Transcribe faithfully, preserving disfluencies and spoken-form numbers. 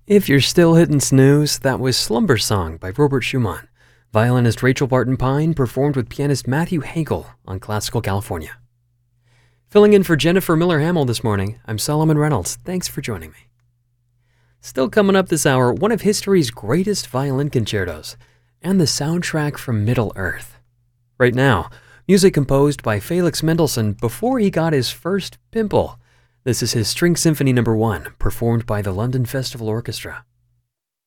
If you're still hitting snooze, that was Slumber Song by Robert Schumann. Violinist Rachel Barton Pine performed with pianist Matthew Hankel on Classical California. Filling in for Jennifer Miller Hamill this morning, I'm Solomon Reynolds. Thanks for joining me. Still coming up this hour, one of history's greatest violin concertos, and the soundtrack from Middle-earth. Right now, music composed by Felix Mendelssohn before he got his first pimple. This is his String Symphony number one, performed by the London Festival Orchestra.